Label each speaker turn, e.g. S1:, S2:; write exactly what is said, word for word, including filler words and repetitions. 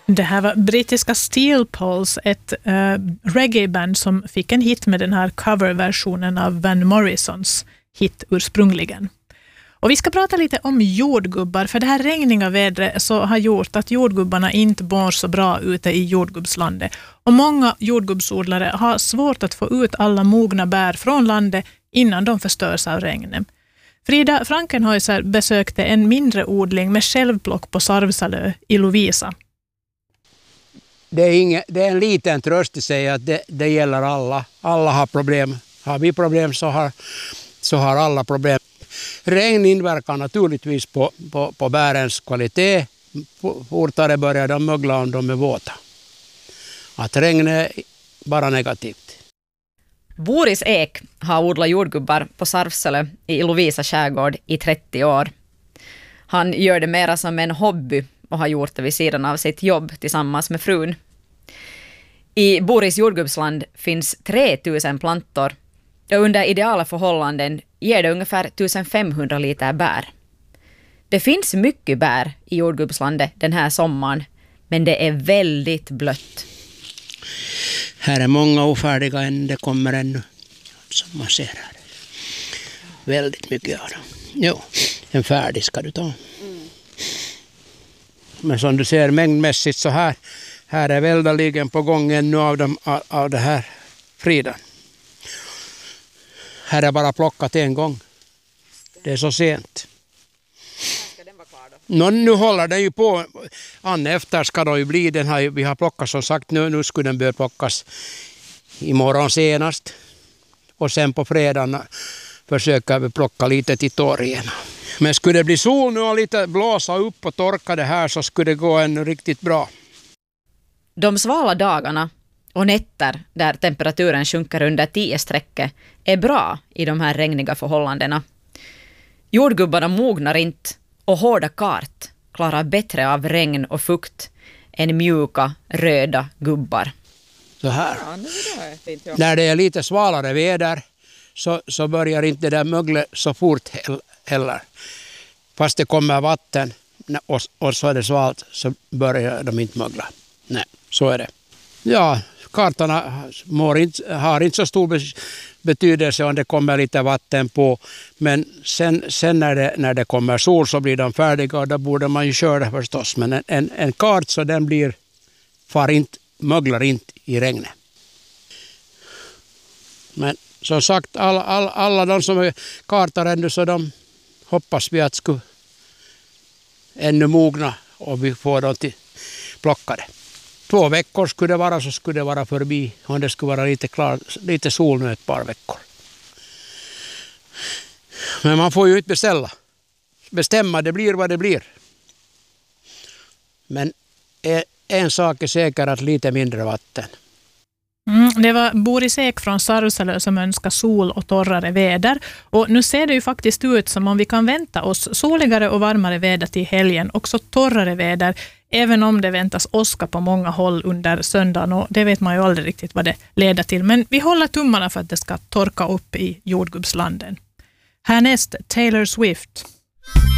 S1: Det här var brittiska Steel Pulse, ett uh, reggae-band som fick en hit med den här coverversionen av Van Morrisons hit ursprungligen. Och vi ska prata lite om jordgubbar, för det här regniga vädret så har gjort att jordgubbarna inte mår så bra ute i jordgubbslandet. Och många jordgubbsodlare har svårt att få ut alla mogna bär från landet innan de förstörs av regnen. Frida Frankenhäuser besökte en mindre odling med självplock på Sarvsalö i Lovisa.
S2: Det är, inget, det är en liten tröst att säga att det, det gäller alla. Alla har problem. Har vi problem så har, så har alla problem. Regn inverkar naturligtvis på, på, på bärens kvalitet. Fortare börjar de mögla om de är våta. Att regn är bara negativt.
S3: Boris Ek har odlat jordgubbar på Sarvsalö i Lovisa skärgård i trettio år. Han gör det mera som en hobby och har gjort det vid sidan av sitt jobb tillsammans med frun. I Boris jordgubbsland finns tre tusen plantor och under ideala förhållanden ger det ungefär femtonhundra liter bär. Det finns mycket bär i jordgubbslandet den här sommaren, men det är väldigt blött.
S2: Här är många ofärdiga än det kommer ännu, som man ser här. Väldigt mycket av dem. Jo, en färdig ska du ta. Mm. Men som du ser mängdmässigt så här, här är väldaligen på gång ännu av, dem, av, av det här Frida. Här är bara plockat en gång. Det är så sent.
S3: Ska den vara klar då?
S2: Nå, nu håller den ju på. Anne efter ska då ju bli. Den har, vi har plockat som sagt nu. Nu skulle den börja plockas imorgon senast. Och sen på fredagen försöker vi plocka lite till torgen. Men skulle det bli sol nu och lite blåsa upp och torka det här så skulle det gå ännu riktigt bra.
S3: De svala dagarna och nätter där temperaturen sjunker under tio streck är bra i de här regniga förhållandena. Jordgubbarna mognar inte och hårda kart klarar bättre av regn och fukt än mjuka röda gubbar.
S2: Så här.
S3: Ja, nu är det fint, ja.
S2: När det är lite svalare väder så, så börjar inte det där möglet så fort heller. Fast det kommer vatten och, och så är det svalt så börjar de inte mögla. Nej, så är det. Ja, kartorna mår inte, har inte så stor betydelse om det kommer lite vatten på. Men sen, sen när, det, när det kommer sol så blir de färdiga och då borde man ju köra förstås. Men en, en, en kart så den blir, far inte, möglar inte i regnet. Men som sagt, alla, alla, alla de som är kartar ännu så de hoppas vi att skulle ännu mogna och vi får dem till plockade. Två veckor skulle det vara så skulle det vara förbi om det skulle vara lite, klar, lite sol nu ett par veckor. Men man får ju inte beställa. Bestämma, det blir vad det blir. Men en sak är säker, att lite mindre vatten.
S1: Mm, det var Boris Ek från Sarvsalö som önskar sol och torrare väder. Och nu ser det ju faktiskt ut som om vi kan vänta oss soligare och varmare väder till helgen. Också torrare väder, även om det väntas åska på många håll under söndagen. Och det vet man ju aldrig riktigt vad det leder till. Men vi håller tummarna för att det ska torka upp i jordgubbslanden. Härnäst Taylor Swift.